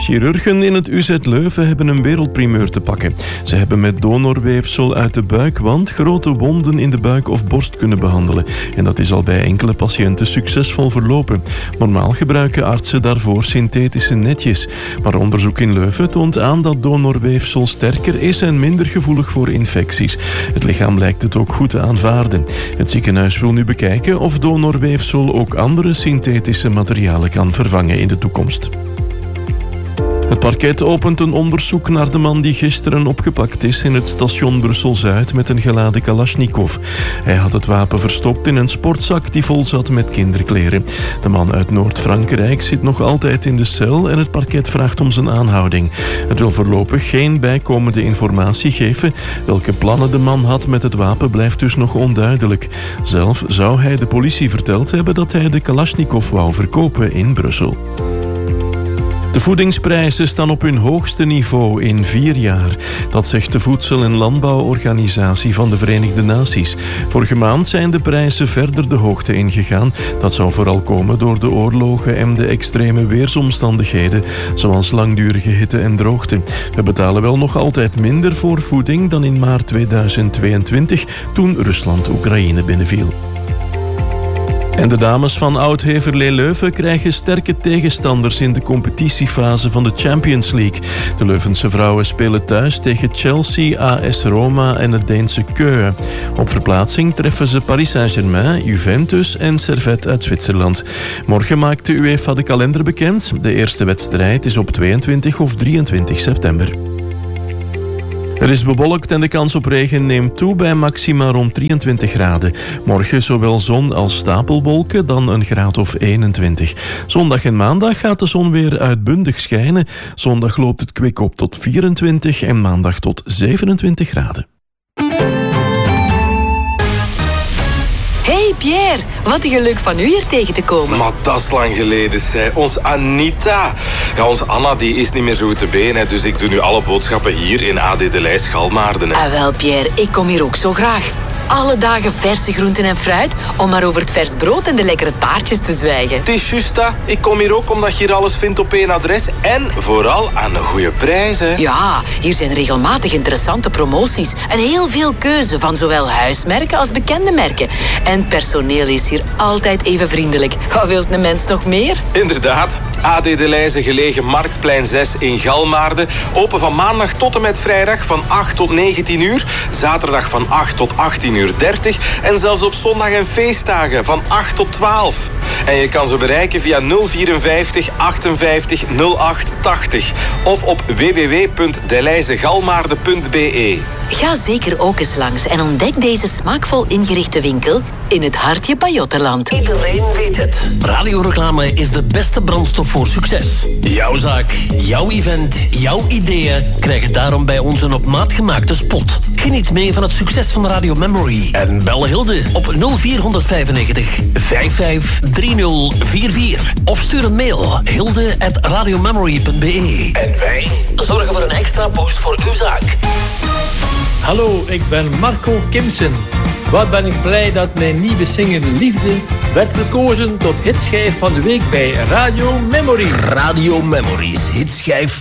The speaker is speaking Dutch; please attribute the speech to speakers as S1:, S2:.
S1: Chirurgen in het UZ Leuven hebben een wereldprimeur te pakken. Ze hebben met donorweefsel uit de buikwand grote wonden in de buik of borst kunnen behandelen. En dat is al bij enkele patiënten succesvol verlopen. Normaal gebruiken artsen daarvoor synthetische netjes. Maar onderzoek in Leuven toont aan dat donorweefsel sterker is en minder gevoelig voor infecties. Het lichaam lijkt het ook goed te aanvaarden. Het ziekenhuis wil nu bekijken of donorweefsel ook andere synthetische materialen kan vervangen in de toekomst. Het parket opent een onderzoek naar de man die gisteren opgepakt is in het station Brussel-Zuid met een geladen Kalashnikov. Hij had het wapen verstopt in een sportzak die vol zat met kinderkleren. De man uit Noord-Frankrijk zit nog altijd in de cel en het parket vraagt om zijn aanhouding. Het wil voorlopig geen bijkomende informatie geven. Welke plannen de man had met het wapen blijft dus nog onduidelijk. Zelf zou hij de politie verteld hebben dat hij de Kalashnikov wou verkopen in Brussel. De voedingsprijzen staan op hun hoogste niveau in 4 jaar. Dat zegt de Voedsel- en Landbouworganisatie van de Verenigde Naties. Vorige maand zijn de prijzen verder de hoogte ingegaan. Dat zou vooral komen door de oorlogen en de extreme weersomstandigheden, zoals langdurige hitte en droogte. We betalen wel nog altijd minder voor voeding dan in maart 2022, toen Rusland Oekraïne binnenviel. En de dames van Oud-Heverlee Leuven krijgen sterke tegenstanders in de competitiefase van de Champions League. De Leuvense vrouwen spelen thuis tegen Chelsea, AS Roma en het Deense Køge. Op verplaatsing treffen ze Paris Saint-Germain, Juventus en Servette uit Zwitserland. Morgen maakt de UEFA de kalender bekend. De eerste wedstrijd is op 22 of 23 september. Er is bewolkt en de kans op regen neemt toe bij maxima rond 23 graden. Morgen zowel zon als stapelwolken, dan een graad of 21. Zondag en maandag gaat de zon weer uitbundig schijnen. Zondag loopt het kwik op tot 24 en maandag tot 27 graden.
S2: Hey Pierre, wat een geluk van u hier tegen te komen.
S3: Maar dat is lang geleden, zei. Ons Anita. Ja, onze Anna die is niet meer zo goed te been, hè, dus ik doe nu alle boodschappen hier in AD de Leijs Galmaarden.
S2: Ah wel Pierre, ik kom hier ook zo graag. Alle dagen verse groenten en fruit, om maar over het vers brood en de lekkere taartjes te zwijgen.
S3: Het is juist dat. Ik kom hier ook omdat je hier alles vindt op één adres en vooral aan een goede prijs, hè.
S2: Ja, hier zijn regelmatig interessante promoties en heel veel keuze van zowel huismerken als bekende merken. En het personeel is hier altijd even vriendelijk. Wat wilt een mens nog meer?
S3: Inderdaad. AD de Leijze gelegen Marktplein 6 in Galmaarden. Open van maandag tot en met vrijdag van 8 tot 19 uur. Zaterdag van 8 tot 18:30 en zelfs op zondag en feestdagen van 8 tot 12. En je kan ze bereiken via 054 58 08 80 of op www.deleizegalmaarden.be.
S2: Ga zeker ook eens langs en ontdek deze smaakvol ingerichte winkel in het hartje Pajottenland.
S4: Iedereen weet het. Radioreclame is de beste brandstof voor succes. Jouw zaak, jouw event, jouw ideeën krijgen daarom bij ons een op maat gemaakte spot. Geniet mee van het succes van Radio Memory en bel Hilde op 0495 553044 of stuur een mail hilde@radiomemory.be. En wij zorgen voor een extra boost voor uw zaak.
S5: Hallo, ik ben Marco Kimsen. Wat ben ik blij dat mijn nieuwe single Liefde werd verkozen tot hitschijf van de week bij Radio Memory.
S4: Radio Memories, hitschijf